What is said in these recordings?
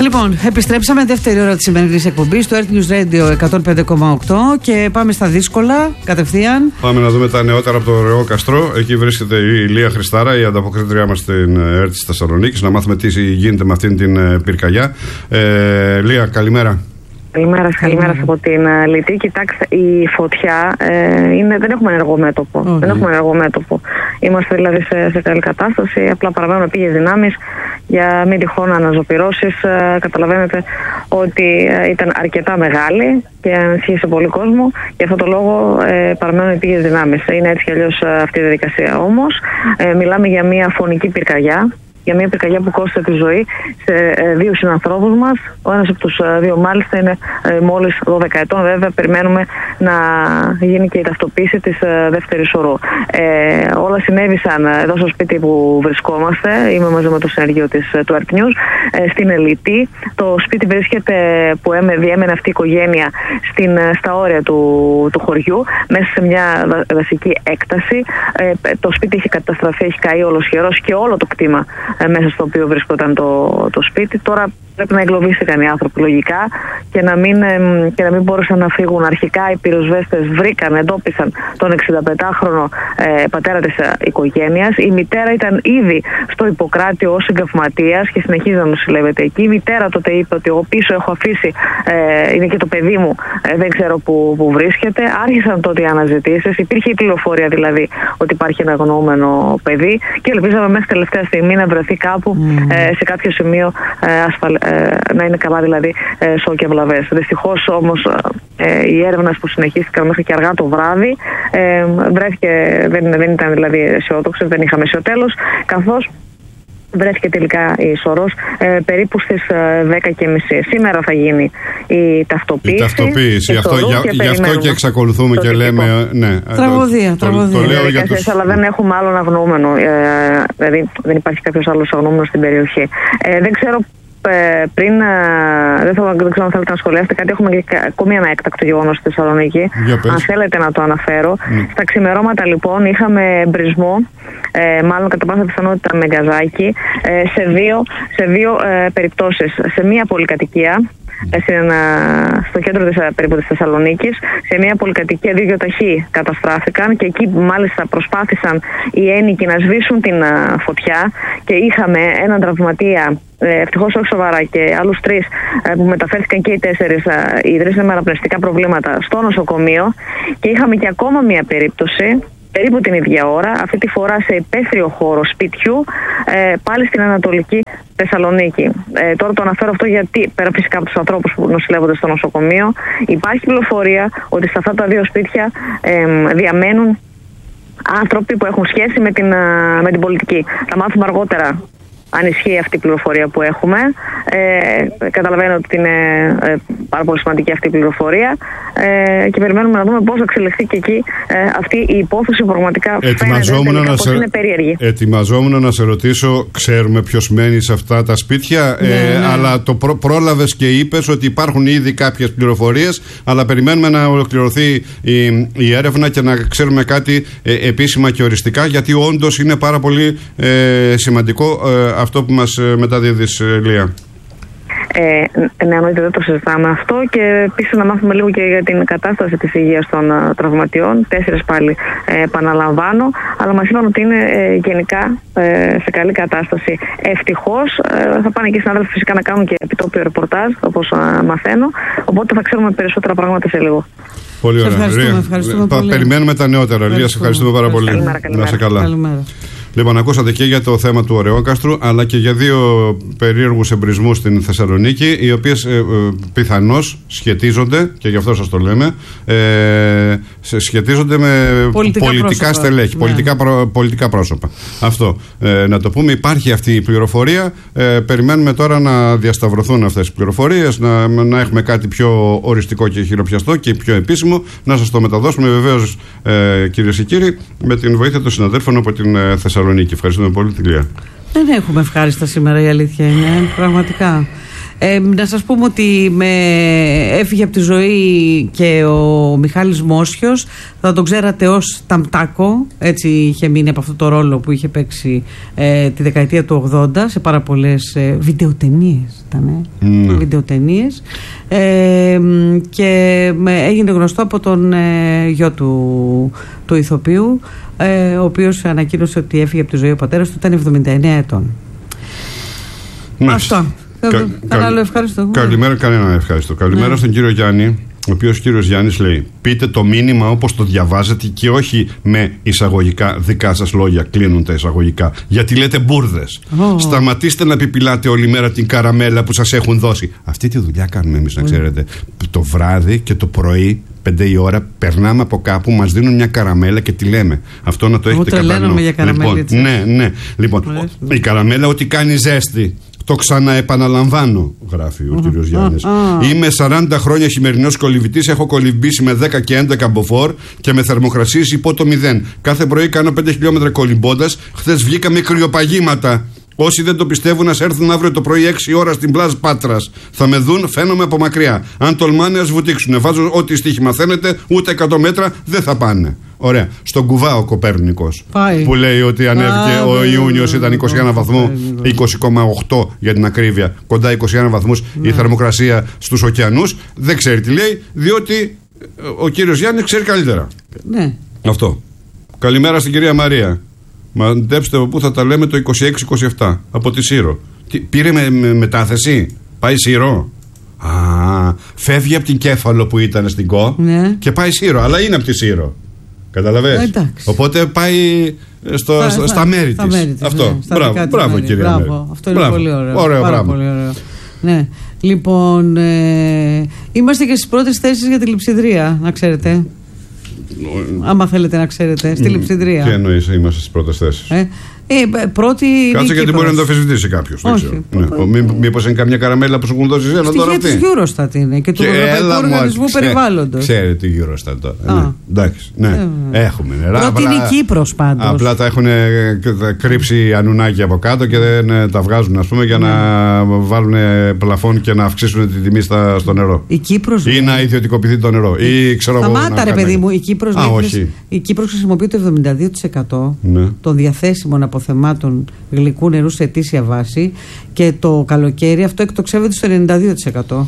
Λοιπόν, επιστρέψαμε δεύτερη ώρα της σημερινής εκπομπής στο Earth News Radio 105,8 και πάμε στα δύσκολα κατευθείαν. Πάμε να δούμε τα νεότερα από το Ωραίο Καστρό. Εκεί βρίσκεται η Λία Χριστάρα, η ανταποκρίτρια μας στην Earth της Θεσσαλονίκης, να μάθουμε τι γίνεται με αυτήν την πυρκαγιά. Λία, καλημέρα. Καλημέρα από την Λυτή. Κοιτάξτε, η φωτιά δεν έχουμε ενεργό μέτωπο. Okay. Δεν έχουμε ενεργό μέτωπο. Είμαστε δηλαδή σε καλή κατάσταση. Απλά παραμένουμε πήγες δυνάμεις για μην τυχόν αναζωπυρώσεις. Καταλαβαίνετε ότι ήταν αρκετά μεγάλη και ανησύχησε πολύ κόσμο. Γι' αυτό το λόγο παραμένουμε πήγες δυνάμεις. Είναι έτσι κι αλλιώς αυτή η διαδικασία. Όμως, μιλάμε για μια φωνική πυρκαγιά. Για μια πυρκαγιά που κόστησε τη ζωή σε δύο συνανθρώπους μας. Ο ένας από τους δύο μάλιστα είναι μόλις 12 ετών. Βέβαια περιμένουμε να γίνει και η ταυτοποίηση της δεύτερης ορού. Όλα συνέβησαν εδώ στο σπίτι που βρισκόμαστε. Είμαι μαζί με το συνεργείο του Earth News στην Λυτή. Το σπίτι βρίσκεται που διέμενε αυτή η οικογένεια στα όρια του χωριού, μέσα σε μια δασική έκταση. Το σπίτι έχει καταστραφεί, έχει καεί ολοσχερός και όλο το κτήμα μέσα στο οποίο βρισκόταν το σπίτι. Τώρα πρέπει να εγκλωβίστηκαν οι άνθρωποι λογικά και να μην μπόρεσαν να φύγουν. Αρχικά οι πυροσβέστες εντόπισαν τον 65χρονο πατέρα της οικογένειας. Η μητέρα ήταν ήδη στο Ιπποκράτιο ως εγκαυματίας και συνεχίζει να νοσηλεύεται εκεί. Η μητέρα τότε είπε ότι εγώ πίσω έχω αφήσει, είναι και το παιδί μου, δεν ξέρω που βρίσκεται. Άρχισαν τότε οι αναζητήσεις. Υπήρχε η πληροφορία δηλαδή ότι υπάρχει ένα αγνοούμενο παιδί και ελπίζαμε μέχρι τελευταία στιγμή να βρεθεί κάπου σε κάποιο σημείο να είναι καλά δηλαδή σοκ και βλαβές. Δυστυχώς όμως οι έρευνες που συνεχίστηκαν μέχρι και αργά το βράδυ βρέθηκε, δεν ήταν δηλαδή αισιόδοξες, δεν είχαμε αισιοτέλος, καθώς βρέθηκε τελικά η σωρός περίπου στις 10:30. Σήμερα θα γίνει η ταυτοποίηση. Γι' αυτό και εξακολουθούμε και λέμε. Ναι, τραγωδία. Το λέω για τους... Αλλά δεν έχουμε άλλον αγνοούμενο. Δηλαδή δεν υπάρχει κάποιος άλλος αγνοούμενος στην περιοχή. Δεν ξέρω. Δεν ξέρω αν θέλετε να σχολιάσετε κάτι. Έχουμε και ακόμη ένα έκτακτο γεγονός στη Θεσσαλονίκη. Αν θέλετε να το αναφέρω. Στα ξημερώματα λοιπόν είχαμε μπρισμό, μάλλον κατά πάσα πιθανότητα με γκαζάκι, σε δύο περιπτώσεις. Σε μία πολυκατοικία στο κέντρο περίπου της Θεσσαλονίκης, σε μια πολυκατοικία 2 γιοταχή καταστράφηκαν και εκεί μάλιστα προσπάθησαν οι ένικοι να σβήσουν την φωτιά και είχαμε έναν τραυματία, ευτυχώς όχι σοβαρά, και άλλους 3 που μεταφέρθηκαν και οι 3 με αναπνευστικά προβλήματα στο νοσοκομείο, και είχαμε και ακόμα μια περίπτωση περίπου την ίδια ώρα, αυτή τη φορά σε υπαίθριο χώρο σπιτιού, πάλι στην Ανατολική Θεσσαλονίκη. Τώρα το αναφέρω αυτό γιατί, πέρα φυσικά από τους ανθρώπους που νοσηλεύονται στο νοσοκομείο, υπάρχει πληροφορία ότι σε αυτά τα 2 σπίτια διαμένουν άνθρωποι που έχουν σχέση με την πολιτική. Θα μάθουμε αργότερα αν ισχύει αυτή η πληροφορία που έχουμε. Καταλαβαίνω ότι είναι πάρα πολύ σημαντική αυτή η πληροφορία και περιμένουμε να δούμε πώς θα εξελιχθεί και εκεί αυτή η υπόθεση. Πραγματικά φαίνεται πως είναι περίεργη. Ετοιμαζόμουν να σε ρωτήσω, ξέρουμε ποιος μένει σε αυτά τα σπίτια, αλλά το πρόλαβες και είπες ότι υπάρχουν ήδη κάποιες πληροφορίες, αλλά περιμένουμε να ολοκληρωθεί η έρευνα και να ξέρουμε κάτι επίσημα και οριστικά, γιατί όντως είναι πάρα πολύ σημαντικό αυτό που μας μεταδίδεις, Λία. Ναι, εννοείται, δεν το συζητάμε αυτό. Και επίσης να μάθουμε λίγο και για την κατάσταση της υγείας των τραυματιών. 4 πάλι επαναλαμβάνω, αλλά μας είπαν ότι είναι γενικά σε καλή κατάσταση. Ευτυχώς θα πάνε και οι συνάδελφοι φυσικά να κάνουν και επιτόπιο ρεπορτάζ, όπως μαθαίνω. Οπότε θα ξέρουμε περισσότερα πράγματα σε λίγο. Πολύ ωραία. Ευχαριστούμε πολύ. Περιμένουμε τα νεότερα. Λία, σε ευχαριστούμε πάρα πολύ. Καλημέρα. Να είσαι καλά. Καλημέρα. Λοιπόν, ακούσατε και για το θέμα του Ωραιόκαστρου, αλλά και για 2 περίεργους εμπρισμούς στην Θεσσαλονίκη, οι οποίες πιθανώς σχετίζονται, και γι' αυτό σας το λέμε, σχετίζονται με πολιτικά στελέχη, πολιτικά πρόσωπα. Αυτό. Να το πούμε, υπάρχει αυτή η πληροφορία. Περιμένουμε τώρα να διασταυρωθούν αυτές οι πληροφορίες, να έχουμε κάτι πιο οριστικό και χειροπιαστό και πιο επίσημο, να σας το μεταδώσουμε βεβαίως, κυρίες και κύριοι, με την βοήθεια των συναδέλφων από την Θεσσαλονίκη. Ευχαριστούμε πολύ, τη Λία. Δεν έχουμε ευχάριστα σήμερα, η αλήθεια είναι, πραγματικά. Να σας πούμε ότι έφυγε από τη ζωή και ο Μιχάλης Μόσιος. Θα τον ξέρατε ως Ταμτάκο, έτσι είχε μείνει από αυτό το ρόλο που είχε παίξει τη δεκαετία του 80 σε πάρα πολλές βιντεοτενίες βιντεοτενίες, και έγινε γνωστό από τον γιο του ηθοποιού, ο οποίος ανακοίνωσε ότι έφυγε από τη ζωή ο πατέρας του, ήταν 79 ετών. Αυτό. Κανένα ευχαριστώ. Καλημέρα, κανένα ευχαριστώ. Καλημέρα στον κύριο Γιάννη, ο οποίος κύριος Γιάννης λέει: πείτε το μήνυμα όπως το διαβάζετε και όχι με εισαγωγικά δικά σας λόγια. Κλείνουν τα εισαγωγικά. Γιατί λέτε μπουρδες. Σταματήστε να πιπιλάτε όλη μέρα την καραμέλα που σας έχουν δώσει. Αυτή τη δουλειά κάνουμε εμείς, να ξέρετε. Το βράδυ και το πρωί, 5 η ώρα, περνάμε από κάπου, μας δίνουν μια καραμέλα και τη λέμε. Αυτό να το έχετε καταλάβει. Ναι. Λοιπόν, η καραμέλα ότι κάνει ζέστη. Το ξαναεπαναλαμβάνω, γράφει ο κύριος Γιάννης. Είμαι 40 χρόνια χειμερινός κολυμβητής. Έχω κολυμβήσει με 10 και 11 μποφόρ και με θερμοκρασίες υπό το 0. Κάθε πρωί κάνω 5 χιλιόμετρα κολυμπώντας. Χθες βγήκα με κρυοπαγήματα. Όσοι δεν το πιστεύουν, ας έρθουν αύριο το πρωί 6 ώρα στην Πλάζ Πάτρας. Θα με δουν, φαίνομαι από μακριά. Αν τολμάνε, ας βουτήξουν. Βάζω ό,τι στοίχημα μαθαίνετε, ούτε 100 μέτρα δεν θα πάνε. Ωραία. Στον κουβά ο Κοπέρνικος. Που λέει ότι ανέβηκε ο Ιούνιος, ήταν 21 βαθμού, 20,8 για την ακρίβεια. Κοντά 21 βαθμούς η θερμοκρασία στους ωκεανούς. Δεν ξέρει τι λέει, διότι ο κύριος Γιάννης ξέρει καλύτερα. Ναι. Αυτό. Καλημέρα στην κυρία Μαρία. Μαντέψτε από πού θα τα λέμε το 26-27. Από τη Σύρο. Πήρε μετάθεση. Πάει Σύρο. Φεύγει από την Κέφαλο που ήταν στην ΚΟ, ναι, και πάει Σύρο. Αλλά είναι από τη Σύρο. Καταλαβες. Οπότε πάει στα μέρη της. Αυτό. Μπράβο κυρία Μαρία. Αυτό είναι πολύ ωραίο. Πάρα πολύ ωραίο. Ναι. Λοιπόν, είμαστε και στις πρώτες θέσεις για τη λειψιδρία, να ξέρετε. Άμα θέλετε να ξέρετε, στη λειψιδρία. Τι εννοείς, είμαστε στις πρώτες θέσεις? Πρώτη. Κάτσε, γιατί μπορεί να το αμφισβητήσει κάποιος. Μήπως είναι καμιά καραμέλα που σου έχουν δώσει εσένα τώρα? Στοιχεία της Eurostat είναι και του Ευρωπαϊκού Οργανισμού Περιβάλλοντος. Ξέρετε τη Eurostat τώρα. Εντάξει, ναι. Έχουμε νερά. Πρώτη είναι η Κύπρος πάντως. Απλά τα έχουν κρύψει ανουνάκια από κάτω και δεν τα βγάζουν, ας πούμε, για να βάλουν πλαφόν και να αυξήσουν τη τιμή στο νερό. Η Κύπρος. Ή να ιδιωτικοποιηθεί το νερό. Σταμάτα, ρε παιδί μου, η Κύπρος χρησιμοποιεί το 72% των διαθέσιμων αποθεμάτων γλυκού νερού σε ετήσια βάση και το καλοκαίρι αυτό εκτοξεύεται στο 92%.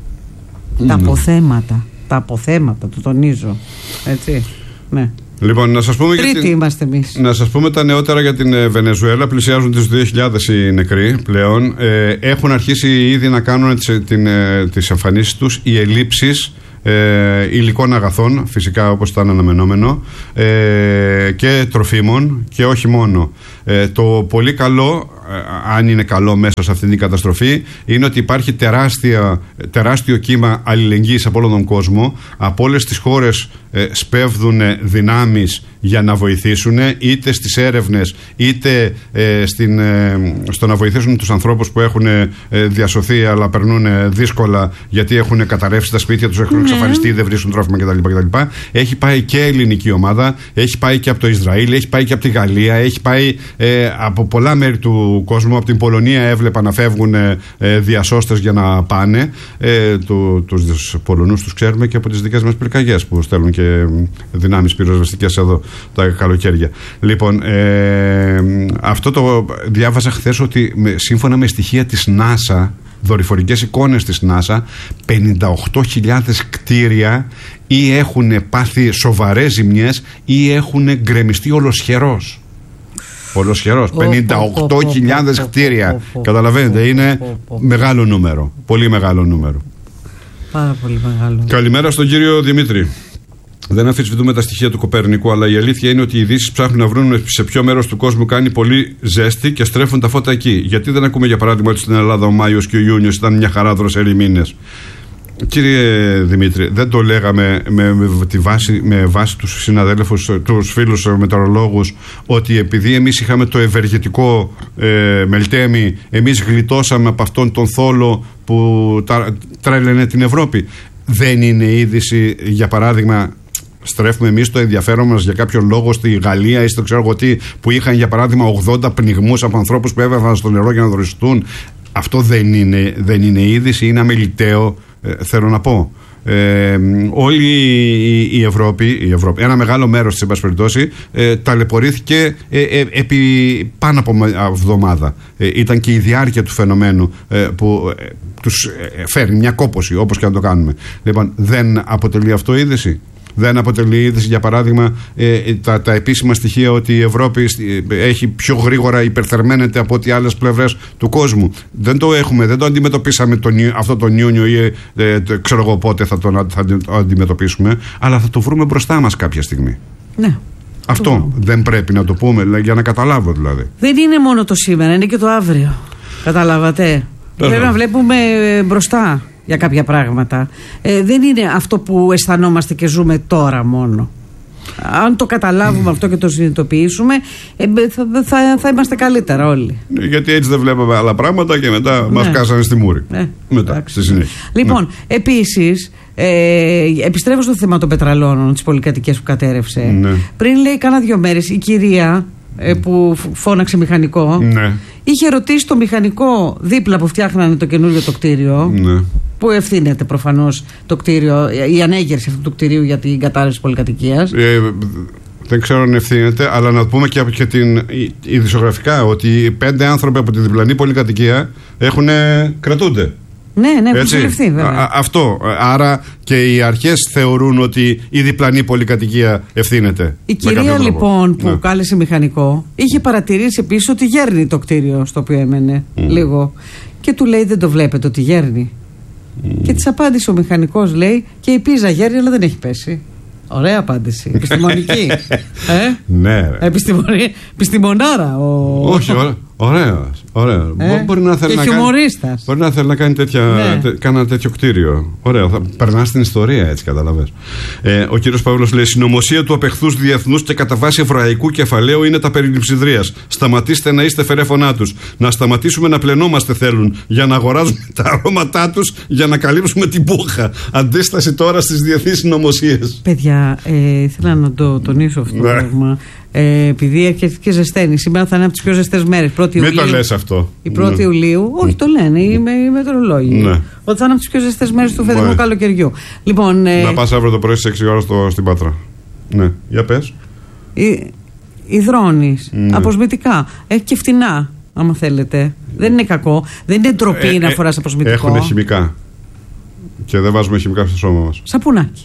Τα αποθέματα, το τονίζω. Έτσι. Ναι. Λοιπόν, να σας πούμε είμαστε εμείς. Να σας πούμε τα νεότερα για την Βενεζουέλα. Πλησιάζουν τις 2.000 οι νεκροί πλέον. Έχουν αρχίσει ήδη να κάνουν τις εμφανίσεις τους οι ελλείψεις υλικών αγαθών, φυσικά όπως ήταν αναμενόμενο, και τροφίμων, και όχι μόνο. Το πολύ καλό, αν είναι καλό μέσα σε αυτήν την καταστροφή, είναι ότι υπάρχει τεράστιο κύμα αλληλεγγύης από όλο τον κόσμο. Από όλες τις χώρες σπέβδουν δυνάμεις για να βοηθήσουν, είτε στις έρευνες είτε στο να βοηθήσουν τους ανθρώπους που έχουν διασωθεί αλλά περνούν δύσκολα γιατί έχουν καταρρεύσει τα σπίτια τους, έχουν εξαφανιστεί, δεν βρίσκουν τρόφιμα κτλ. Έχει πάει και ελληνική ομάδα, έχει πάει και από το Ισραήλ, έχει πάει και από τη Γαλλία, έχει πάει από πολλά μέρη του κόσμου. Από την Πολωνία έβλεπα να φεύγουν διασώστες για να πάνε. Τους Πολωνούς τους ξέρουμε και από τις δικές μας πυρκαγιές που στέλνουν και δυνάμεις πυροσβεστικές εδώ τα καλοκαίρια. Λοιπόν, αυτό το διάβαζα χθες, ότι σύμφωνα με στοιχεία της NASA, δορυφορικές εικόνες της NASA, 58.000 κτίρια ή έχουν πάθει σοβαρές ζημιές ή έχουν γκρεμιστεί ολοσχερός. 58.000 κτίρια. Καταλαβαίνετε, είναι μεγάλο νούμερο. Πολύ μεγάλο νούμερο. Πάρα πολύ μεγάλο. Καλημέρα στον κύριο Δημήτρη. Δεν αμφισβητούμε τα στοιχεία του Κοπέρνικου, αλλά η αλήθεια είναι ότι οι ειδήσεις ψάχνουν να βρουν σε ποιο μέρος του κόσμου κάνει πολύ ζέστη και στρέφουν τα φώτα εκεί. Γιατί δεν ακούμε, για παράδειγμα, ότι στην Ελλάδα ο Μάιος και ο Ιούνιος ήταν μια χαρά δροσεροί μήνες? Κύριε Δημήτρη, δεν το λέγαμε με βάση τους συναδέλφους, τους φίλους μετεωρολόγους, ότι επειδή εμείς είχαμε το ευεργετικό Μελτέμι, εμείς γλιτώσαμε από αυτόν τον θόλο που τρέλαινε την Ευρώπη? Δεν είναι είδηση, για παράδειγμα, στρέφουμε εμείς το ενδιαφέρον μας για κάποιον λόγο στη Γαλλία ή στο ξέρω εγώ τι, που είχαν για παράδειγμα 80 πνιγμούς από ανθρώπους που έβαλαν στο νερό για να δροσιστούν? Αυτό δεν είναι είδηση, είναι αμεληταίο, θέλω να πω. Όλη η Ευρώπη, ένα μεγάλο μέρος της, εν πάση περιπτώσει, ταλαιπωρήθηκε επί πάνω από εβδομάδα. Ήταν και η διάρκεια του φαινομένου που τους φέρνει μια κόπωση, όπως και να το κάνουμε. Λοιπόν, δεν αποτελεί αυτό είδηση? Δεν αποτελεί είδηση, για παράδειγμα, τα επίσημα στοιχεία ότι η Ευρώπη έχει πιο γρήγορα υπερθερμαίνεται από ό,τι άλλες πλευρές του κόσμου? Δεν το αντιμετωπίσαμε αυτό τον Ιούνιο ή ξέρω εγώ πότε θα το αντιμετωπίσουμε, αλλά θα το βρούμε μπροστά μας κάποια στιγμή. Ναι. Αυτό δεν πρέπει να το πούμε, για να καταλάβω δηλαδή. Δεν είναι μόνο το σήμερα, είναι και το αύριο. Καταλάβατε. Πρέπει να βλέπουμε μπροστά για κάποια πράγματα. Δεν είναι αυτό που αισθανόμαστε και ζούμε τώρα μόνο. Αν το καταλάβουμε αυτό και το συνειδητοποιήσουμε, θα είμαστε καλύτερα όλοι. Γιατί έτσι δεν βλέπαμε άλλα πράγματα και μετά μας κάσανε στη μούρη. Μετά, στη συνέχεια. Λοιπόν, επίσης, επιστρέφω στο θέμα των πετραλώνων, τις πολυκατοικίες που κατέρευσε. Πριν, λέει, κάνα 2 μέρες, η κυρία που φώναξε μηχανικό, είχε ρωτήσει το μηχανικό δίπλα που φτιάχνανε το καινούριο το κτίριο, που ευθύνεται προφανώς το κτίριο, η ανέγερση αυτού του κτιρίου για την κατάρρευση της πολυκατοικίας. Δεν ξέρω αν ευθύνεται, αλλά να πούμε και την ειδησιογραφικά ότι 5 άνθρωποι από τη διπλανή πολυκατοικία κρατούνται. Ναι, έχουν συλληφθεί βέβαια. Αυτό. Άρα και οι αρχές θεωρούν ότι η διπλανή πολυκατοικία ευθύνεται. Η κυρία λοιπόν που κάλεσε μηχανικό είχε παρατηρήσει επίσης ότι γέρνει το κτίριο στο οποίο έμενε λίγο. Και του λέει, δεν το βλέπετε ότι γέρνει? Και της απάντησε ο μηχανικός, λέει, και η πίζα γέρνει αλλά δεν έχει πέσει. Ωραία απάντηση. Επιστημονική. Ναι. Επιστημονάρα. Όχι, ωραία. Μπορεί να θέλει να κάνει κάνα τέτοιο κτίριο. Ωραία. Θα περνά στην ιστορία, έτσι, καταλαβες. Ο κύριος Παύλος λέει: συνωμοσία του απεχθούς διεθνούς και κατά βάση εβραϊκού κεφαλαίου είναι τα περί λειψιδρίας. Σταματήστε να είστε φερέφωνά τους. Να σταματήσουμε να πλενόμαστε θέλουν για να αγοράζουμε τα αρώματά τους για να καλύψουμε την πούχα. Αντίσταση τώρα στις διεθνείς συνωμοσίες. Παιδιά, ήθελα να το τονίσω αυτό το πράγμα. Επειδή έρχεται και ζεσταίνει. Σήμερα θα είναι από τις πιο ζεστές μέρες. Μην το λες αυτό. Η 1η Ιουλίου, όχι, το λένε οι μετεωρολόγοι. Ότι θα είναι από τις πιο ζεστές μέρες του φετινού καλοκαιριού. Λοιπόν, να πας αύριο το πρωί στις 6 ώρες στην Πάτρα. Ναι, για πες. Υδρώνεις, αποσμητικά. Έχει και φτηνά, άμα θέλετε. Δεν είναι κακό. Δεν είναι ντροπή να φοράς αποσμητικό. Έχουν χημικά. Και δεν βάζουμε χημικά στο σώμα μας. Σαπουνάκι.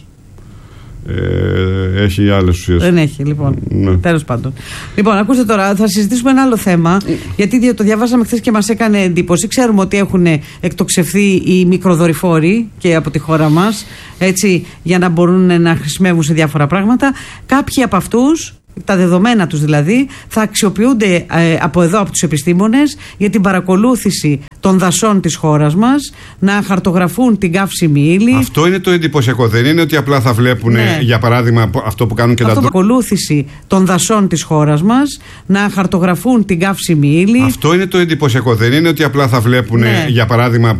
Έχει άλλες ουσίες. Δεν έχει, λοιπόν. Τέλος πάντων. Λοιπόν, ακούστε τώρα, θα συζητήσουμε ένα άλλο θέμα. Γιατί το διαβάσαμε χθες και μας έκανε εντύπωση. Ξέρουμε ότι έχουν εκτοξευθεί οι μικροδορυφόροι και από τη χώρα μας, έτσι, για να μπορούν να χρησιμεύουν σε διάφορα πράγματα. Κάποιοι από αυτούς, τα δεδομένα τους δηλαδή, θα αξιοποιούνται από εδώ από τους επιστήμονες για την παρακολούθηση των δασών της χώρας μας, να χαρτογραφούν την καύσιμη ύλη. Αυτό είναι το εντυπωσιακό. Δεν είναι ότι απλά θα βλέπουν, για παράδειγμα, αυτό που κάνουν και τα παρακολούθηση των δασών της χώρας μας, να χαρτογραφούν την καύσιμη ύλη. Αυτό είναι το εντυπωσιακό. Δεν είναι ότι απλά θα βλέπουν, για παράδειγμα,